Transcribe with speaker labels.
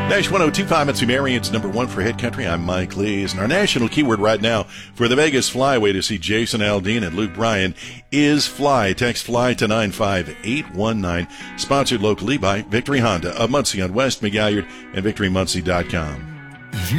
Speaker 1: Nash 1025, it's Marion's number one for Hit Country. I'm Mike Lees. And our national keyword right now for the Vegas Flyway to see Jason Aldean and Luke Bryan is fly. Text fly to 95819. Sponsored locally by Victory Honda of Muncie on West McGalliard and VictoryMuncie.com.